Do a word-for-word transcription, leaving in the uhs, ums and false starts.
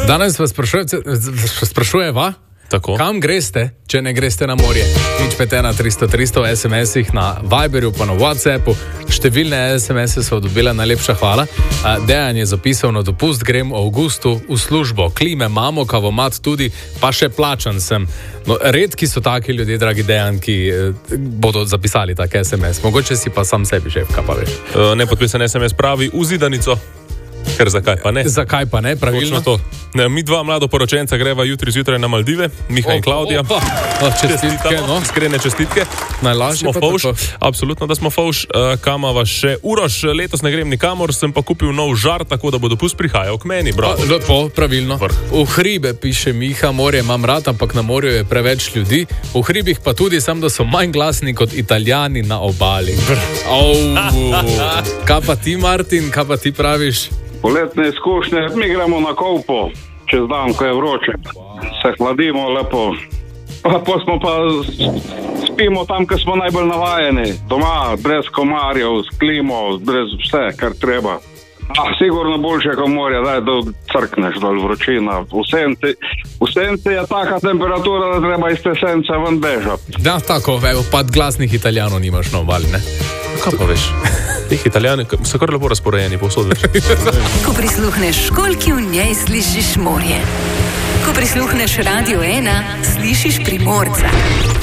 Danes vas sprašujeva, Tako. kam greste, če ne greste na morje. Nič pet ena tristo tristo es em esih na Viberju, pa na WhatsAppu. Številne es em ese so dobila, najlepša hvala. Dejan je zapisal na dopust, grem v avgustu v službo. Klime imamo, kavomat tudi, pa še plačan sem. No, redki so taki ljudje, dragi Dejan, ki eh, bodo zapisali tak es em es. Mogoče si pa sam sebi šef, kaj pa veš. Uh, nepodpisan es em es pravi v zidanico. Ker zakaj pa ne? Zakaj pa ne, pravilno? To. Ne, mi dva mlada poročenca greva jutri zjutraj na Maldive, Miha in Klaudija. Opa, opa. Čestitke, no. Iskrene čestitke. Najlažje Smo pa fauš, tako. absolutno, da smo fauš. Uh, kamava še Uroš, letos ne grem nikamor, sem pa kupil nov žar, tako da bo dopust prihajal k meni, bro. A, lepo, pravilno. Vrh. V hribe, piše Miha, morje imam rad, ampak na morju je preveč ljudi. V hribih pa tudi sem, da so manj glasni kot Italijani na obali. Kaj pa ti, Martin, kaj pa ti praviš? Poletne izkušnje, mi gremo na Kolpo, čez dan, ko je vroče. Se hladimo lepo. Pa, pa smo pa spimo tam, ko smo najbolj navajeni. Doma, brez komarjev, s klimo, brez vse, kar treba. Ah, sigurno boljše kot morje, daj, da crkneš dol vročina. V senci, v senci je taka temperatura, da treba iz te sence ven bežati. Da, tako, evo, pa glasnih Italijanov nimaš na obali, ne? Kaj pa veš? Teh Italijani so kar lepo razporejeni, povsod veš. Ko prisluhneš školjki, v njej slišiš morje. Ko prisluhneš Radio ena, slišiš Primorca.